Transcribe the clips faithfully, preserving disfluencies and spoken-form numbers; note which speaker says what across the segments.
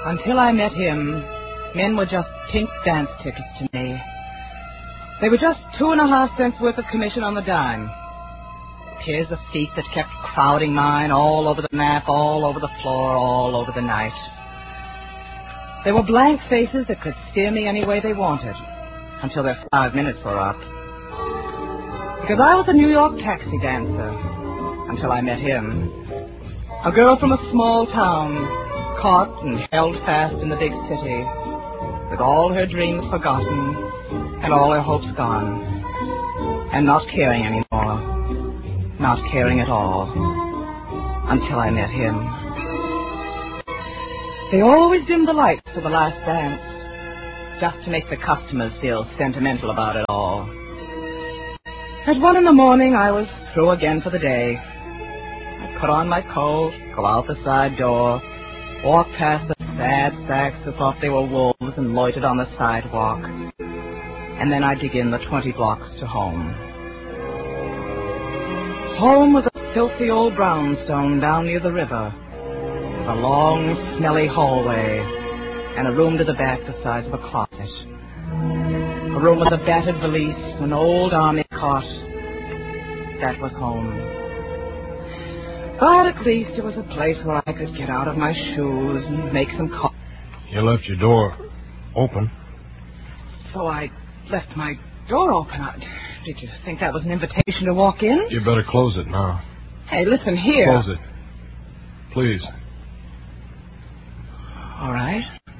Speaker 1: Until I met him, men were just pink dance tickets to me. They were just two and a half cents worth of commission on the dime. Pairs of feet that kept crowding mine all over the map, all over the floor, all over the night. They were blank faces that could steer me any way they wanted, until their five minutes were up. Because I was a New York taxi dancer, until I met him. A girl from a small town, caught and held fast in the big city, with all her dreams forgotten and all her hopes gone, and not caring anymore. Not caring at all, until I met him. They always dimmed the lights for the last dance, just to make the customers feel sentimental about it all. At one in the morning, I was through again for the day. I'd put on my coat, go out the side door, walk past the sad sacks who thought they were wolves and loitered on the sidewalk, and then I'd begin the twenty blocks to home. Home was a filthy old brownstone down near the river, with a long, smelly hallway, and a room to the back the size of a closet. A room with a battered valise, an old army cot. That was home. But at least it was a place where I could get out of my shoes and make some coffee.
Speaker 2: You left your door open.
Speaker 1: So I left my door open. I... Did you think that was an invitation to walk in?
Speaker 2: You better close it now.
Speaker 1: Hey, listen here.
Speaker 2: Close it. Please.
Speaker 1: All right.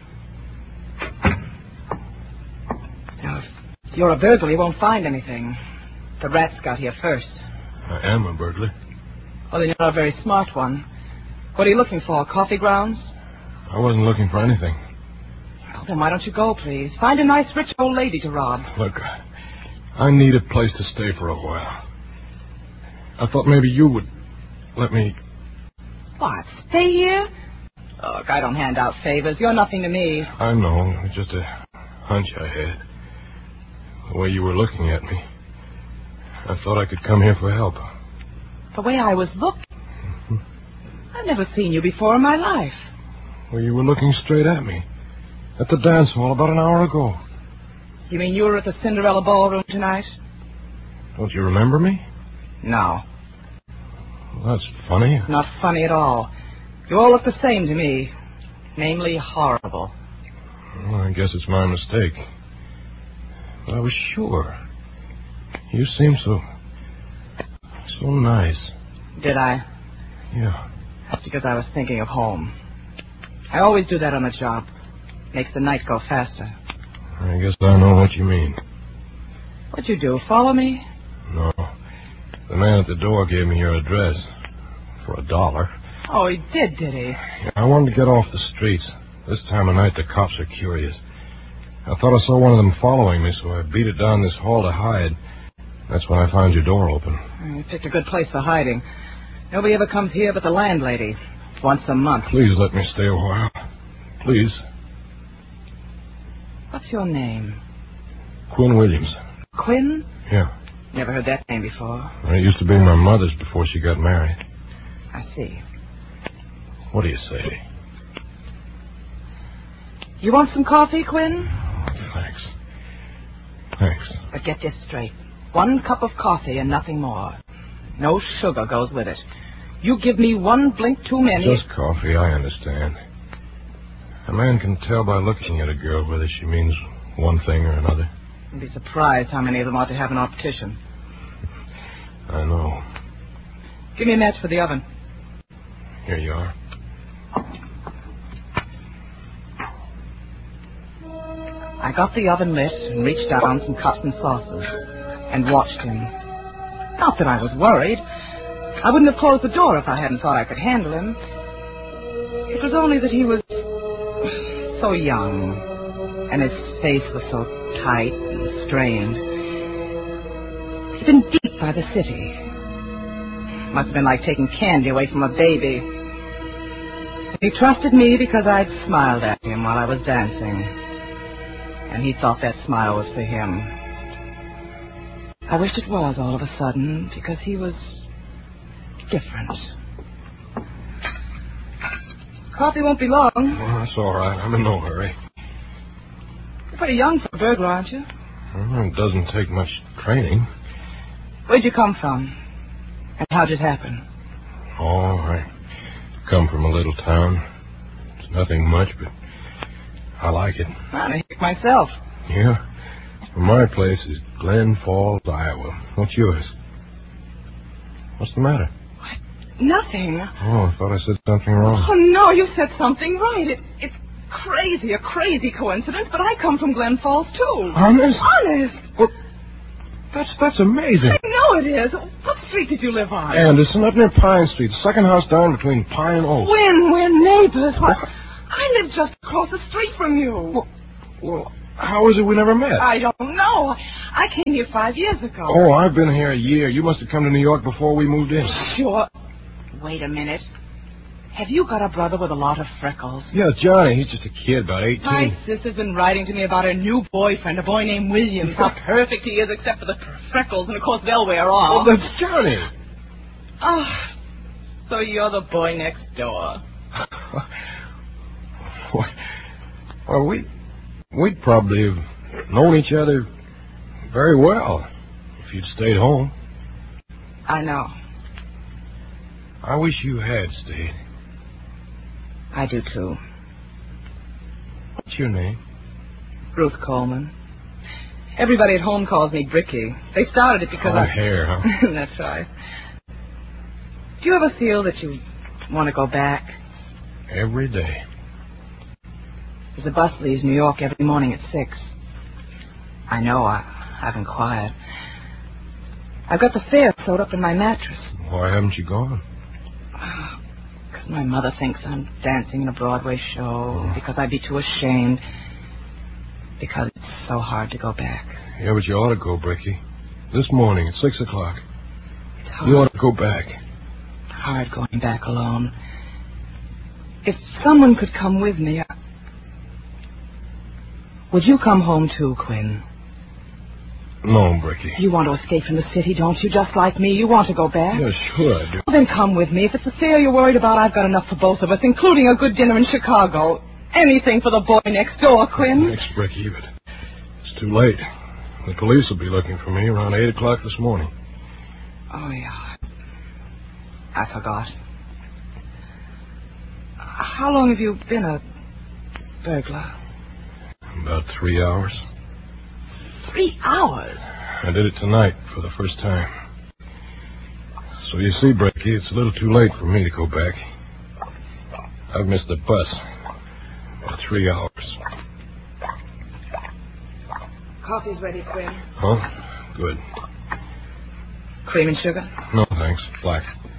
Speaker 1: Now, if you're a burglar, you won't find anything. The rats got here first.
Speaker 2: I am a burglar.
Speaker 1: Well, then you're not a very smart one. What are you looking for, coffee grounds?
Speaker 2: I wasn't looking for anything.
Speaker 1: Well, then why don't you go, please? Find a nice rich old lady to rob.
Speaker 2: Look, I need a place to stay for a while. I thought maybe you would let me...
Speaker 1: What, stay here? Look, I don't hand out favors. You're nothing to me.
Speaker 2: I know. It was just a hunch I had. The way you were looking at me. I thought I could come here for help.
Speaker 1: The way I was looking? Mm-hmm. I've never seen you before in my life.
Speaker 2: Well, you were looking straight at me. At the dance hall about an hour ago.
Speaker 1: You mean you were at the Cinderella Ballroom tonight?
Speaker 2: Don't you remember me?
Speaker 1: No.
Speaker 2: Well, that's funny.
Speaker 1: Not funny at all. You all look the same to me. Namely, horrible.
Speaker 2: Well, I guess it's my mistake. But I was sure. You seem so... so nice.
Speaker 1: Did I?
Speaker 2: Yeah.
Speaker 1: That's because I was thinking of home. I always do that on the job. Makes the night go faster.
Speaker 2: I guess I know what you mean.
Speaker 1: What'd you do, follow me?
Speaker 2: No. The man at the door gave me your address. For a dollar.
Speaker 1: Oh, he did, did he?
Speaker 2: Yeah, I wanted to get off the streets. This time of night, the cops are curious. I thought I saw one of them following me, so I beat it down this hall to hide. That's when I found your door open.
Speaker 1: You picked a good place for hiding. Nobody ever comes here but the landlady. Once a month.
Speaker 2: Please let me stay a while. Please.
Speaker 1: What's your name?
Speaker 2: Quinn Williams.
Speaker 1: Quinn?
Speaker 2: Yeah.
Speaker 1: Never heard that name before.
Speaker 2: Well, it used to be my mother's before she got married.
Speaker 1: I see.
Speaker 2: What do you say?
Speaker 1: You want some coffee, Quinn?
Speaker 2: Oh, thanks. Thanks.
Speaker 1: But get this straight. One cup of coffee and nothing more. No sugar goes with it. You give me one blink too many...
Speaker 2: Just coffee, I understand. A man can tell by looking at a girl whether she means one thing or another.
Speaker 1: You'd be surprised how many of them ought to have an optician.
Speaker 2: I know.
Speaker 1: Give me a match for the oven.
Speaker 2: Here you are.
Speaker 1: I got the oven lit and reached down some cups and saucers and watched him. Not that I was worried. I wouldn't have closed the door if I hadn't thought I could handle him. It was only that he was so young, and his face was so tight and strained. He'd been beat by the city. Must have been like taking candy away from a baby. He trusted me because I'd smiled at him while I was dancing. And he thought that smile was for him. I wished it was all of a sudden, because he was different. Coffee won't be long.
Speaker 2: Well, that's all right. I'm in no hurry.
Speaker 1: You're pretty young for a burglar, aren't you?
Speaker 2: Well, it doesn't take much training.
Speaker 1: Where'd you come from? And how'd it happen?
Speaker 2: Oh, I come from a little town. It's nothing much, but I like it.
Speaker 1: I'm a hick myself.
Speaker 2: Yeah? Well, my place is Glen Falls, Iowa. What's yours? What's the matter?
Speaker 1: What? Nothing.
Speaker 2: Oh, I thought I said something wrong.
Speaker 1: Oh, no, you said something right. It, it's crazy, a crazy coincidence, but I come from Glen Falls, too.
Speaker 2: Honest?
Speaker 1: Honest.
Speaker 2: Well, that's, that's amazing.
Speaker 1: I know it is. What street did you live on?
Speaker 2: Anderson, up near Pine Street. The second house down between Pine and Oak.
Speaker 1: When? We're neighbors. What? I live just across the street from you.
Speaker 2: Well, well, how is it we never met?
Speaker 1: I don't know. I came here five years ago.
Speaker 2: Oh, I've been here a year. You must have come to New York before we moved in.
Speaker 1: Sure. Wait a minute. Have you got a brother with a lot of freckles?
Speaker 2: Yeah, Johnny. He's just a kid, about eighteen.
Speaker 1: My sister's been writing to me about her new boyfriend, a boy named Williams. How perfect he is, except for the freckles, and of course they'll wear off.
Speaker 2: Oh, that's Johnny.
Speaker 1: Oh, so you're the boy next door.
Speaker 2: Well, we, we'd probably have known each other very well if you'd stayed home.
Speaker 1: I know.
Speaker 2: I wish you had stayed.
Speaker 1: I do, too.
Speaker 2: What's your name?
Speaker 1: Ruth Coleman. Everybody at home calls me Bricky. They started it because
Speaker 2: oh,
Speaker 1: I...
Speaker 2: hair, huh?
Speaker 1: That's right. Do you ever feel that you want to go back?
Speaker 2: Every day.
Speaker 1: The bus leaves New York every morning at six. I know. I, I've inquired. I've got the fare sewed up in my mattress.
Speaker 2: Why haven't you gone?
Speaker 1: Because my mother thinks I'm dancing in a Broadway show.
Speaker 2: Oh.
Speaker 1: Because I'd be too ashamed. Because it's so hard to go back.
Speaker 2: Yeah, but you ought to go, Bricky. This morning at six o'clock.
Speaker 1: It's hard.
Speaker 2: You ought to go back.
Speaker 1: Hard going back alone. If someone could come with me, I... Would you come home too, Quinn?
Speaker 2: No, Bricky.
Speaker 1: You want to escape from the city, don't you? Just like me. You want to go back?
Speaker 2: Yeah, sure I do.
Speaker 1: Well, then come with me. If it's the sale you're worried about, I've got enough for both of us, including a good dinner in Chicago. Anything for the boy next door, Quinn.
Speaker 2: Thanks, Bricky, but it's too late. The police will be looking for me around eight o'clock this morning.
Speaker 1: Oh, yeah. I forgot. How long have you been a burglar?
Speaker 2: About three hours.
Speaker 1: Three hours?
Speaker 2: I did it tonight for the first time. So you see, Bricky, it's a little too late for me to go back. I've missed the bus. About three hours.
Speaker 1: Coffee's ready, Quinn.
Speaker 2: Huh? Good.
Speaker 1: Cream and sugar?
Speaker 2: No, thanks. Black.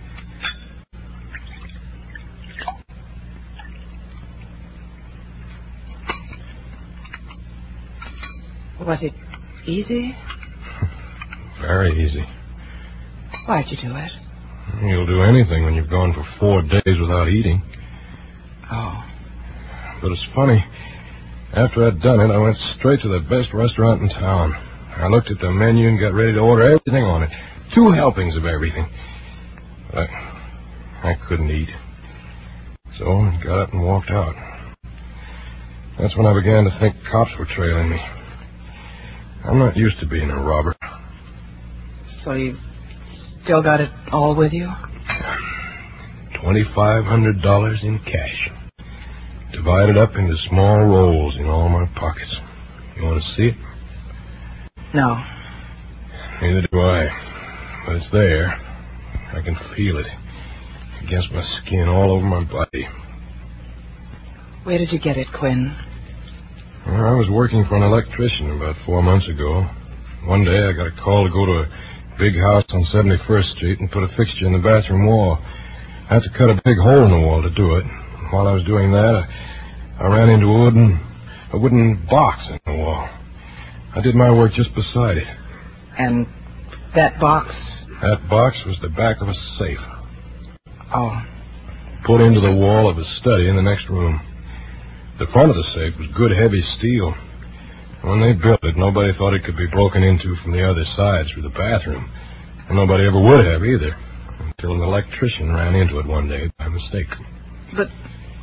Speaker 1: Was it easy?
Speaker 2: Very easy.
Speaker 1: Why'd you do it?
Speaker 2: You'll do anything when you've gone for four days without eating.
Speaker 1: Oh.
Speaker 2: But it's funny. After I'd done it, I went straight to the best restaurant in town. I looked at the menu and got ready to order everything on it. Two helpings of everything. But I, I couldn't eat. So I got up and walked out. That's when I began to think cops were trailing me. I'm not used to being a robber.
Speaker 1: So you still got it all with you?
Speaker 2: twenty-five hundred dollars in cash. Divided up into small rolls in all my pockets. You want to see it?
Speaker 1: No.
Speaker 2: Neither do I. But it's there. I can feel it. Against my skin, all over my body.
Speaker 1: Where did you get it, Quinn?
Speaker 2: Well, I was working for an electrician about four months ago. One day I got a call to go to a big house on seventy-first Street and put a fixture in the bathroom wall. I had to cut a big hole in the wall to do it. While I was doing that, I, I ran into a wooden, a wooden box in the wall. I did my work just beside it.
Speaker 1: And that box?
Speaker 2: That box was the back of a safe.
Speaker 1: Oh.
Speaker 2: Put into the wall of a study in the next room. The front of the safe was good, heavy steel. When they built it, nobody thought it could be broken into from the other side through the bathroom. And nobody ever would have either, until an electrician ran into it one day by mistake.
Speaker 1: But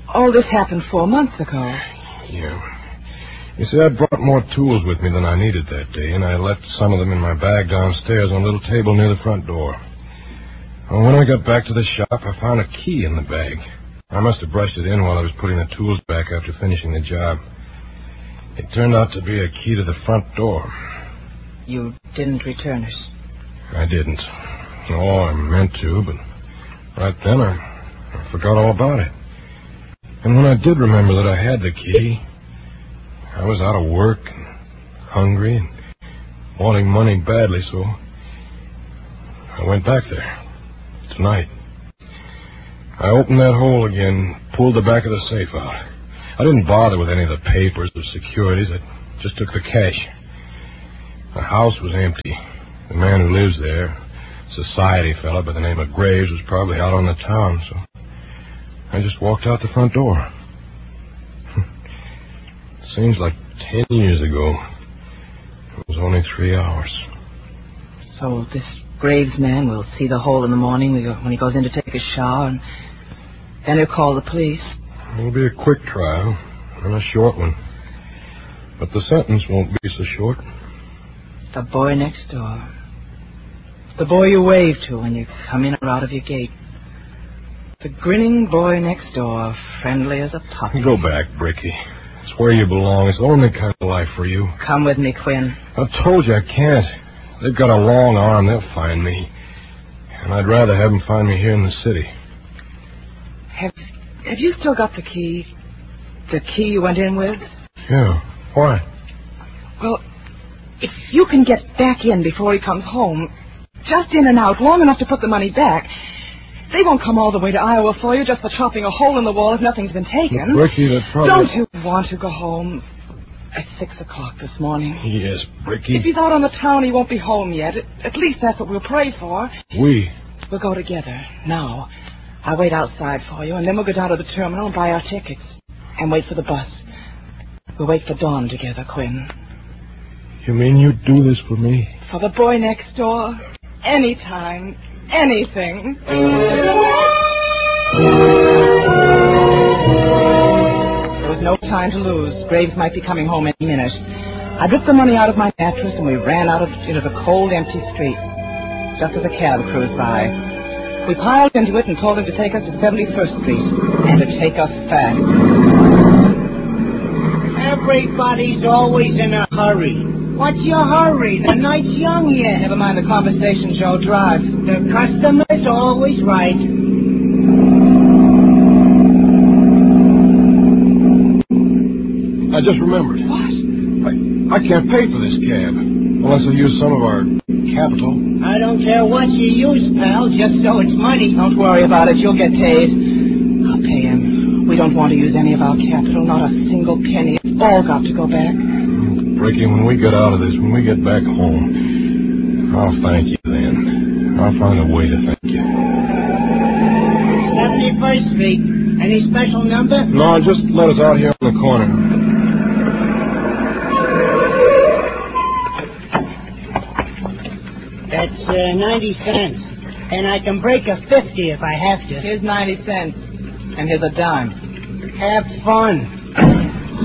Speaker 1: All this happened four months ago.
Speaker 2: Yeah. You see, I brought more tools with me than I needed that day, and I left some of them in my bag downstairs on a little table near the front door. Well, when I got back to the shop, I found a key in the bag. I must have brushed it in while I was putting the tools back after finishing the job. It turned out to be a key to the front door.
Speaker 1: You didn't return it?
Speaker 2: I didn't. Oh, I meant to, but right then I, I forgot all about it. And when I did remember that I had the key, I was out of work and hungry and wanting money badly, so I went back there tonight. I opened that hole again, pulled the back of the safe out. I didn't bother with any of the papers or securities. I just took the cash. The house was empty. The man who lives there, a society fellow by the name of Graves, was probably out on the town, so I just walked out the front door. Seems like ten years ago. It was only three hours.
Speaker 1: So this Graves man will see the hole in the morning when he goes in to take a shower, and then he'll call the police.
Speaker 2: It'll be a quick trial, and a short one. But the sentence won't be so short.
Speaker 1: The boy next door. The boy you wave to when you come in or out of your gate. The grinning boy next door, friendly as a puppy.
Speaker 2: Go back, Bricky. It's where you belong. It's the only kind of life for you.
Speaker 1: Come with me, Quinn.
Speaker 2: I've told you I can't. They've got a long arm. They'll find me. And I'd rather have them find me here in the city.
Speaker 1: Have Have you still got the key? The key you went in with?
Speaker 2: Yeah. Why?
Speaker 1: Well, if you can get back in before he comes home, just in and out, long enough to put the money back, they won't come all the way to Iowa for you just for chopping a hole in the wall if nothing's been taken.
Speaker 2: Bricky, that probably...
Speaker 1: Don't you want to go home at six o'clock this morning?
Speaker 2: Yes, Bricky.
Speaker 1: If he's out on the town, he won't be home yet. At, at least that's what we'll pray for.
Speaker 2: We?
Speaker 1: We'll go together. Now, I'll wait outside for you, and then we'll go down to the terminal and buy our tickets. And wait for the bus. We'll wait for dawn together, Quinn.
Speaker 2: You mean you'd do this for me?
Speaker 1: For the boy next door? Anytime. Anything. There was no time to lose. Graves might be coming home any minute. I ripped the money out of my mattress and we ran out of, into the cold, empty street. Just as a cab cruised by. We piled into it and told him to take us to seventy-first Street and to take us fast.
Speaker 3: Everybody's always in a hurry. What's your hurry? The night's young yet.
Speaker 1: Never mind the conversation, Joe. Drive.
Speaker 3: The customer's always right.
Speaker 2: I just remembered.
Speaker 1: What?
Speaker 2: I, I can't pay for this cab unless I use some of our capital.
Speaker 3: I don't care what you use, pal, just so it's money.
Speaker 1: Don't worry about it. You'll get paid. I'll pay him. We don't want to use any of our capital, not a single penny. It's all got to go back.
Speaker 2: Ricky, when we get out of this, when we get back home, I'll thank you then. I'll find a way to thank you.
Speaker 3: seventy-first Street. Any special number?
Speaker 2: No, just let us out here on the corner.
Speaker 3: That's uh, ninety cents. And I can break a fifty if I have to.
Speaker 1: Here's ninety cents. And here's a dime.
Speaker 3: Have fun.